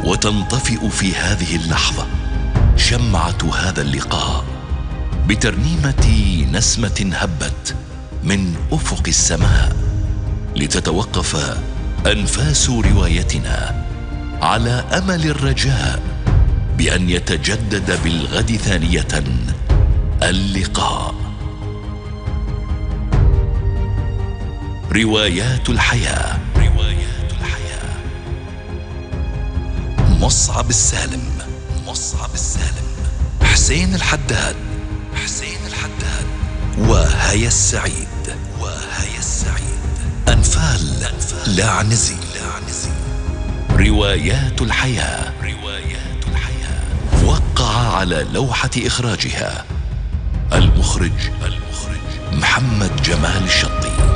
وتنطفئ في هذه اللحظة شمعة هذا اللقاء بترنيمة نسمة هبت من أفق السماء، لتتوقف أنفاس روايتنا على أمل الرجاء بأن يتجدد بالغد ثانية اللقاء. روايات الحياة. مصعب السالم، حسين الحداد، وهيا السعيد، أنفال لاعنزي. روايات الحياة. وقع على لوحة إخراجها المخرج محمد جمال الشطي.